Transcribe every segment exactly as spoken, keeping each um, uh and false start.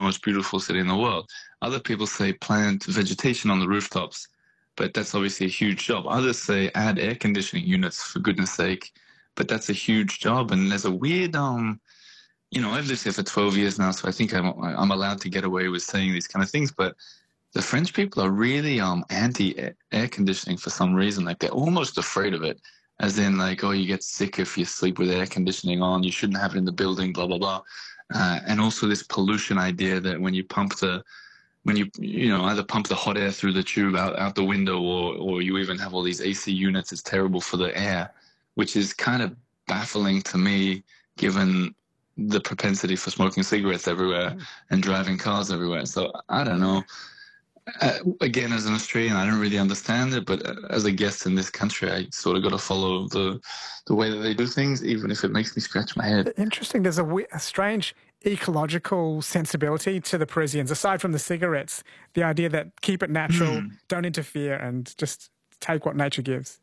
most beautiful city in the world. Other people say plant vegetation on the rooftops, but that's obviously a huge job. Others say add air conditioning units, for goodness sake, but that's a huge job. And there's a weird, um, you know, I've lived here for twelve years now, so I think I'm, I'm allowed to get away with saying these kind of things, but the French people are really um anti-air conditioning for some reason. Like they're almost afraid of it, as in like, oh, you get sick if you sleep with air conditioning on. You shouldn't have it in the building, blah, blah, blah. Uh, and also this pollution idea that when you pump the, when you, you know, either pump the hot air through the tube out, out the window or, or you even have all these A C units, it's terrible for the air, which is kind of baffling to me given the propensity for smoking cigarettes everywhere and driving cars everywhere. So I don't know. Uh, again, as an Australian, I don't really understand it, but uh, as a guest in this country, I sort of got to follow the the way that they do things, even if it makes me scratch my head. Interesting. There's a, we- a strange ecological sensibility to the Parisians, aside from the cigarettes, the idea that keep it natural, Mm. don't interfere, and just take what nature gives.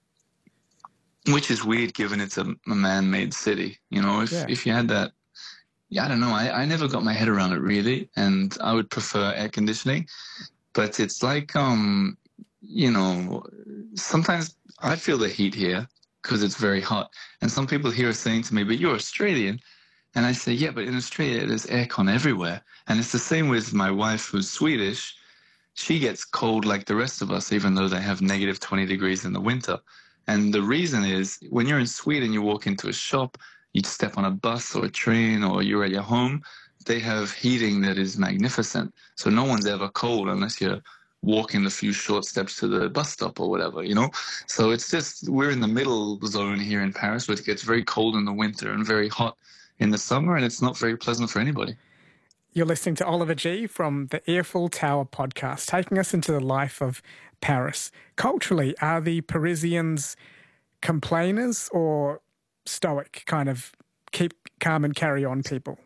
Which is weird, given it's a, a man-made city. You know, if Yeah. if you had that, yeah, I don't know. I, I never got my head around it really, and I would prefer air conditioning. But it's like, um, you know, sometimes I feel the heat here because it's very hot. And some people here are saying to me, but you're Australian. And I say, yeah, but in Australia, there's aircon everywhere. And it's the same with my wife, who's Swedish. She gets cold like the rest of us, even though they have negative twenty degrees in the winter. And the reason is when you're in Sweden, you walk into a shop, you step on a bus or a train, or you're at your home, they have heating that is magnificent. So no one's ever cold unless you're walking a few short steps to the bus stop or whatever, you know? So it's just, we're in the middle zone here in Paris, where it gets very cold in the winter and very hot in the summer, and it's not very pleasant for anybody. You're listening to Oliver G. from the Eiffel Tower podcast, taking us into the life of Paris. Culturally, are the Parisians complainers or stoic, kind of keep calm and carry on people?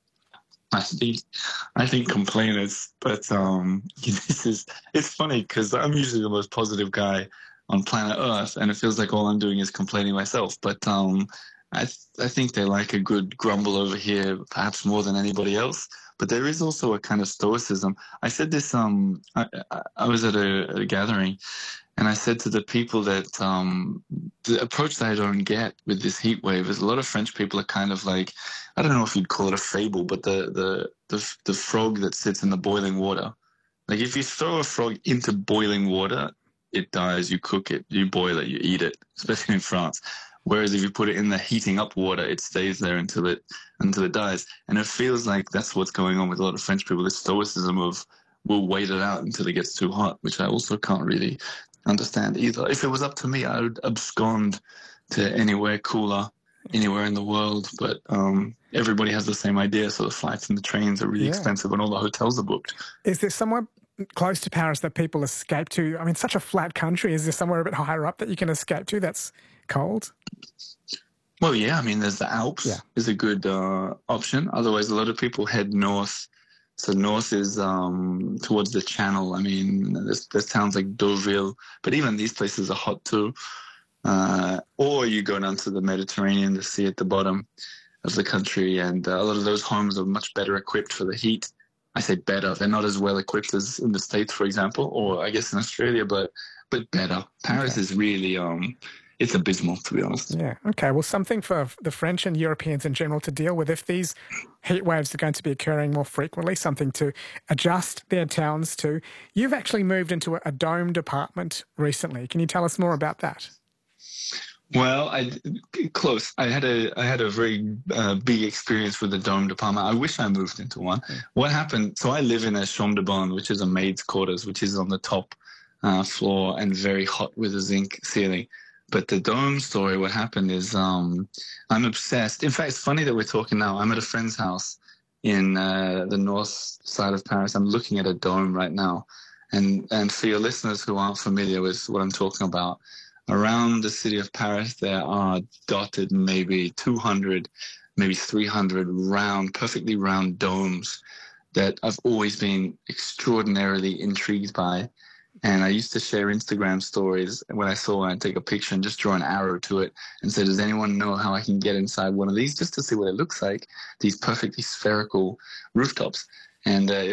I think, I think complainers, but um, this is, it's funny because I'm usually the most positive guy on planet Earth, and it feels like all I'm doing is complaining myself. But um, I, th- I think they like a good grumble over here, perhaps more than anybody else. But there is also a kind of stoicism. I said this, um, I, I, I was at a, a gathering, and I said to the people that um, the approach that I don't get with this heat wave is a lot of French people are kind of like, I don't know if you'd call it a fable, but the, the, the, the frog that sits in the boiling water. Like if you throw a frog into boiling water, it dies, you cook it, you boil it, you eat it, especially in France. Whereas if you put it in the heating up water, it stays there until it until it dies. And it feels like that's what's going on with a lot of French people, this stoicism of we'll wait it out until it gets too hot, which I also can't really understand either. If it was up to me, I would abscond to anywhere cooler, anywhere in the world. But um, everybody has the same idea, so the flights and the trains are really Yeah. expensive and all the hotels are booked. Is there somewhere close to Paris that people escape to? I mean, such a flat country. Is there somewhere a bit higher up that you can escape to that's cold? Well, yeah, I mean, there's the Alps Yeah. is a good uh, option. Otherwise, a lot of people head north. So north is um, towards the Channel. I mean, there's, there's towns like Deauville, but even these places are hot too. Uh, or you go down to the Mediterranean, the sea at the bottom of the country, and uh, a lot of those homes are much better equipped for the heat. I say better; they're not as well equipped as in the States, for example, or I guess in Australia, but but better. Paris Okay. is really um, it's abysmal, to be honest. Yeah. Okay. Well, something for the French and Europeans in general to deal with. If these heat waves are going to be occurring more frequently, something to adjust their towns to. You've actually moved into a, a domed apartment recently. Can you tell us more about that? Well, I close. I had a I had a very uh, big experience with the domed apartment. I wish I moved into one. Mm. What happened? So I live in a chambre de bonne, which is a maid's quarters, which is on the top uh, floor and very hot with a zinc ceiling. But the dome story, what happened is um, I'm obsessed. In fact, it's funny that we're talking now. I'm at a friend's house in uh, the north side of Paris. I'm looking at a dome right now. And and for your listeners who aren't familiar with what I'm talking about, around the city of Paris, there are dotted maybe two hundred, maybe three hundred round, perfectly round domes that I've always been extraordinarily intrigued by. And I used to share Instagram stories when I saw one, I'd take a picture and just draw an arrow to it and say, does anyone know how I can get inside one of these just to see what it looks like, these perfectly spherical rooftops? And uh,